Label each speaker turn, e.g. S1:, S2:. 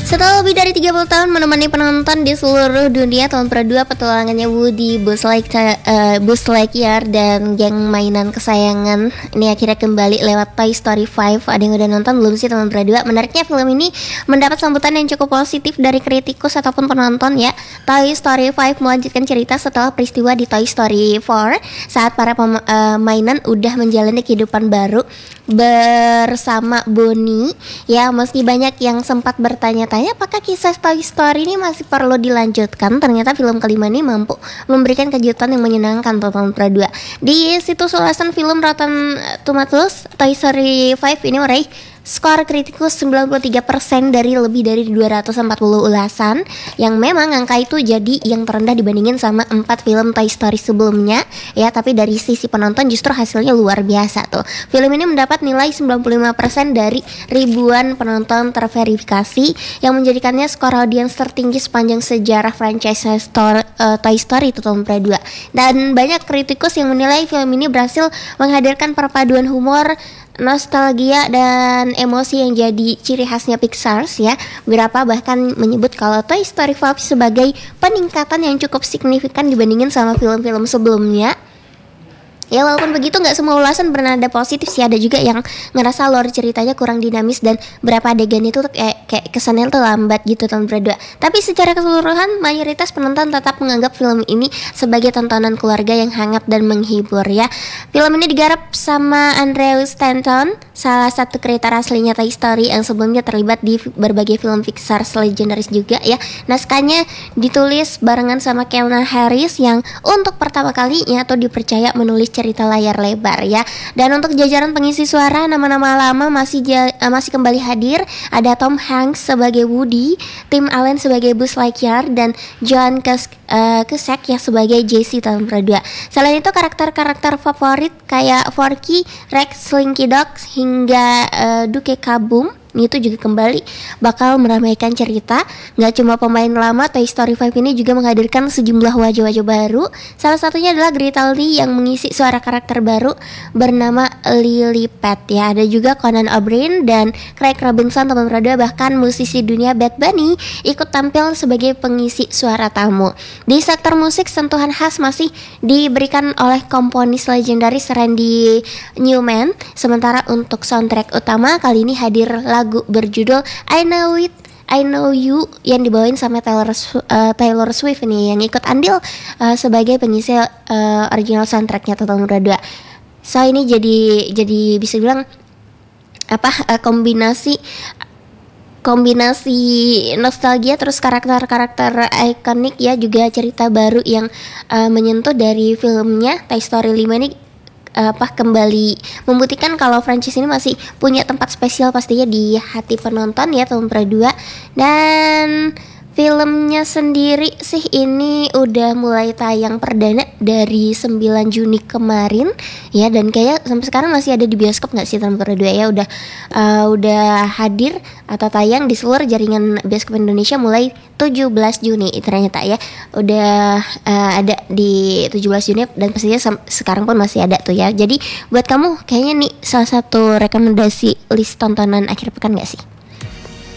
S1: Setelah lebih dari 30 tahun menemani penonton di seluruh dunia, tahun kedua petualangannya Woody, Buzz Lightyear dan geng mainan kesayangan ini akhirnya kembali lewat Toy Story 5. Ada yang udah nonton belum sih tahun kedua? Menariknya film ini mendapat sambutan yang cukup positif dari kritikus ataupun penonton ya. Toy Story 5 melanjutkan cerita setelah peristiwa di Toy Story 4 saat para mainan udah menjalani kehidupan baru bersama Bonnie ya. Meski banyak yang sempat bertanya-tanya apakah kisah Toy Story ini masih perlu dilanjutkan, ternyata film kelima ini mampu memberikan kejutan yang menyenangkan tahun kedua. Di situs ulasan film Rotten Tomatoes, Toy Story 5 ini meraih skor kritikus 93% dari lebih dari 240 ulasan, yang memang angka itu jadi yang terendah dibandingin sama 4 film Toy Story sebelumnya ya. Tapi dari sisi penonton justru hasilnya luar biasa tuh. Film ini mendapat nilai 95% dari ribuan penonton terverifikasi, yang menjadikannya skor audiens tertinggi sepanjang sejarah franchise Toy Story itu tahun kedua. Dan banyak kritikus yang menilai film ini berhasil menghadirkan perpaduan humor, nostalgia dan emosi yang jadi ciri khasnya Pixar ya. Beberapa bahkan menyebut kalau Toy Story 5 sebagai peningkatan yang cukup signifikan dibandingin sama film-film sebelumnya. Ya walaupun begitu nggak semua ulasan bernada positif sih. Ada juga yang ngerasa lore ceritanya kurang dinamis dan berapa adegan itu tuh kayak kesannya tuh lambat gitu tahun kedua. Tapi secara keseluruhan mayoritas penonton tetap menganggap film ini sebagai tontonan keluarga yang hangat dan menghibur ya. Film ini digarap sama Andrew Stanton, salah satu kreator aslinya Toy Story yang sebelumnya terlibat di berbagai film Pixar legendaris juga ya. Naskahnya ditulis barengan sama Kevin Harris yang untuk pertama kalinya tuh dipercaya menulis cerita layar lebar ya. Dan untuk jajaran pengisi suara, nama-nama lama masih kembali hadir. Ada Tom Hanks sebagai Woody, Tim Allen sebagai Buzz Lightyear, dan John Cusack ya sebagai Jessie tahun kedua. Selain itu karakter-karakter favorit kayak Forky, Rex, Slinky Dog hingga Duke Kaboom itu juga kembali bakal meramaikan cerita. Gak cuma pemain lama, Toy Story 5 ini juga menghadirkan sejumlah wajah-wajah baru. Salah satunya adalah Gritaldi yang mengisi suara karakter baru bernama Lilliput ya. Ada juga Conan O'Brien dan Craig Robinson teman kedua, bahkan musisi dunia Bad Bunny ikut tampil sebagai pengisi suara tamu. Di sektor musik, sentuhan khas masih diberikan oleh komponis legendaris Randy Newman. Sementara untuk soundtrack utama kali ini hadir lagu berjudul I Know You yang dibawain sama Taylor Swift nih, yang ikut andil sebagai pengisi original soundtracknya tahun kedua. So ini jadi bisa bilang kombinasi nostalgia terus karakter-karakter ikonik ya, juga cerita baru yang menyentuh dari filmnya Toy Story 5 ini kembali membuktikan kalau franchise ini masih punya tempat spesial pastinya di hati penonton ya tahun kedua. Dan filmnya sendiri sih ini udah mulai tayang perdana dari 9 Juni kemarin ya, dan kayak sampai sekarang masih ada di bioskop nggak sih tahun kedua ya. Udah hadir atau tayang di seluruh jaringan bioskop Indonesia mulai 17 Juni ternyata ya. Udah ada di 17 Juni dan pastinya sekarang pun masih ada tuh ya. Jadi buat kamu kayaknya nih salah satu rekomendasi list tontonan akhir pekan nggak sih?